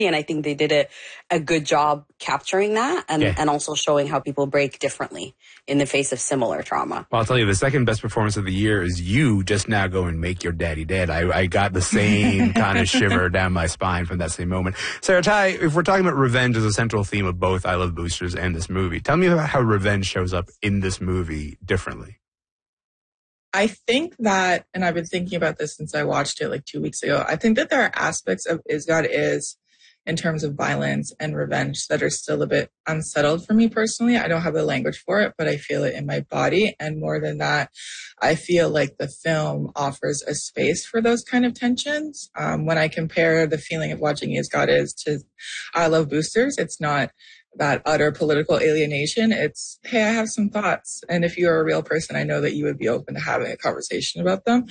And I think they did a good job capturing that and also showing how people break differently in the face of similar trauma. Well, I'll tell you, the second best performance of the year is you just now go and make your daddy dead. I got the same kind of shiver down my spine from that same moment. Sarah Ty, if we're talking about revenge as a central theme of both I Love Boosters and this movie, tell me about how revenge shows up in this movie differently. I think that, and I've been thinking about this since I watched it like 2 weeks ago, I think that there are aspects of Is God Is in terms of violence and revenge that are still a bit unsettled for me personally. I don't have the language for it, but I feel it in my body. And more than that, I feel like the film offers a space for those kind of tensions. When I compare the feeling of watching Is God Is to I Love Boosters, it's not that utter political alienation. It's, hey, I have some thoughts. And if you're a real person, I know that you would be open to having a conversation about them.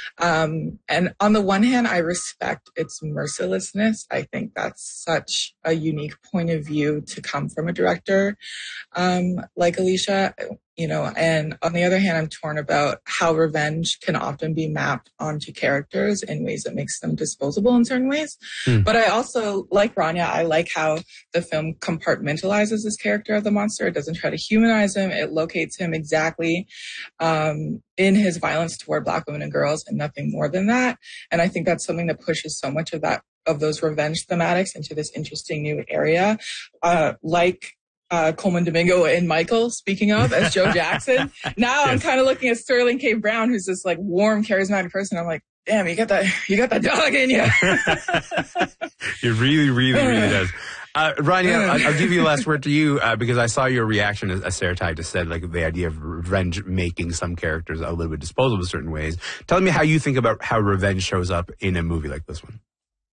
And on the one hand, I respect its mercilessness. I think that's such a unique point of view to come from a director like Alicia. You know, and on the other hand, I'm torn about how revenge can often be mapped onto characters in ways that makes them disposable in certain ways. But I also, like Rania, I like how the film compartmentalizes this character of the monster. It doesn't try to humanize him. It locates him exactly in his violence toward Black women and girls and nothing more than that. And I think that's something that pushes so much of those revenge thematics into this interesting new area. Coleman Domingo and Michael, speaking of, as Joe Jackson. Now I'm kind of looking at Sterling K. Brown, who's this like warm, charismatic person. I'm like, damn, you got that dog in you. It really, really, really does. Rania, I'll give you the last word to you because I saw your reaction, as Sarah Ty just said, like the idea of revenge making some characters a little bit disposable in certain ways. Tell me how you think about how revenge shows up in a movie like this one.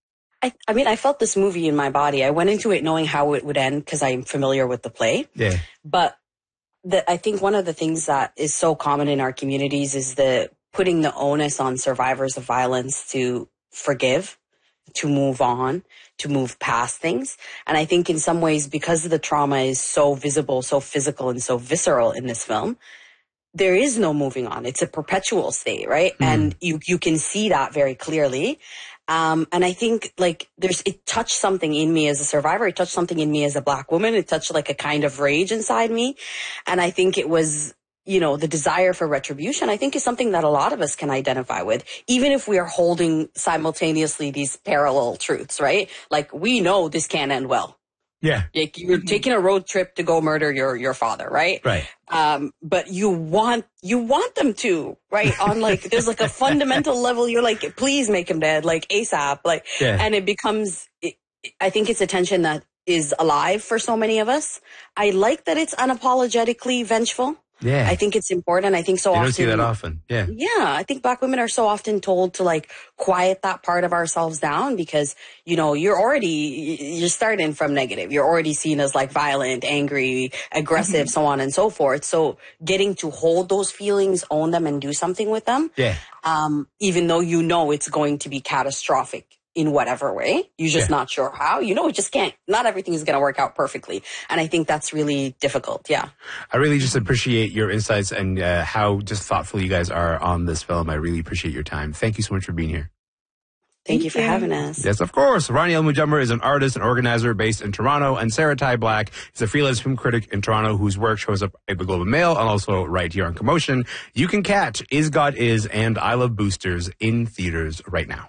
I mean, I felt this movie in my body. I went into it knowing how it would end because I'm familiar with the play. Yeah. But I think one of the things that is so common in our communities is putting the onus on survivors of violence to forgive, to move on, to move past things. And I think in some ways, because the trauma is so visible, so physical, and so visceral in this film, there is no moving on. It's a perpetual state, right? And you can see that very clearly. And I think like it touched something in me as a survivor. It touched something in me as a Black woman. It touched like a kind of rage inside me. And I think it was, you know, the desire for retribution, I think is something that a lot of us can identify with, even if we are holding simultaneously these parallel truths, right? Like we know this can't end well. Yeah. Like you're taking a road trip to go murder your father, right? Right. But you want them to, right? On like, there's like a fundamental level. You're like, please make him dead, like ASAP. Like, and it becomes, I think it's a tension that is alive for so many of us. I like that it's unapologetically vengeful. Yeah. I think it's important. I think so often. You don't see that often. Yeah. Yeah. I think Black women are so often told to like quiet that part of ourselves down because, you know, you're starting from negative. You're already seen as like violent, angry, aggressive, so on and so forth. So getting to hold those feelings, own them and do something with them. Yeah. Even though you know it's going to be catastrophic in whatever way, you're just not sure how, you know, it just can't, not everything is going to work out perfectly. And I think that's really difficult. Yeah. I really just appreciate your insights and how just thoughtful you guys are on this film. I really appreciate your time. Thank you so much for being here. Thank you for having us. Yes, of course. Rania Al-Mujammer is an artist and organizer based in Toronto, and Sarah Ty Black is a freelance film critic in Toronto whose work shows up at the Globe and Mail and also right here on Commotion. You can catch Is God Is and I Love Boosters in theaters right now.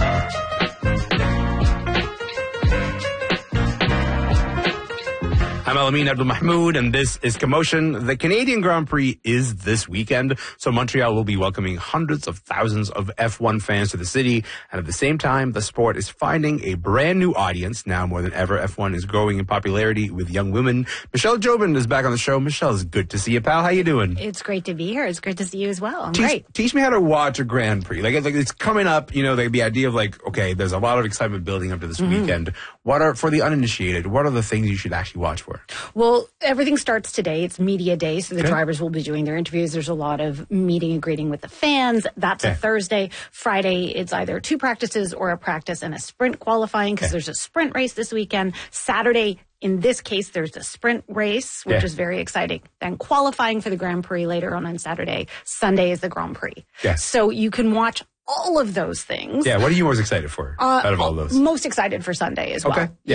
I'm Alameen Abdul-Mahmoud, and this is Commotion. The Canadian Grand Prix is this weekend, so Montreal will be welcoming hundreds of thousands of F1 fans to the city. And at the same time, the sport is finding a brand new audience. Now more than ever, F1 is growing in popularity with young women. Michelle Jobin is back on the show. Michelle, it's good to see you, pal. How you doing? It's great to be here. It's good to see you as well. I'm great. Teach me how to watch a Grand Prix. Like it's coming up, you know, the idea of like, okay, there's a lot of excitement building up to this weekend. For the uninitiated, what are the things you should actually watch for? Well, everything starts today. It's media day, so the drivers will be doing their interviews. There's a lot of meeting and greeting with the fans. That's a Thursday. Friday, it's either 2 practices or a practice and a sprint qualifying because there's a sprint race this weekend. Saturday, in this case, there's a sprint race, which is very exciting. Then qualifying for the Grand Prix later on Saturday. Sunday is the Grand Prix. So you can watch all of those things. Yeah, what are you most excited for out of all those? Most excited for Sunday as well. Okay. Yeah.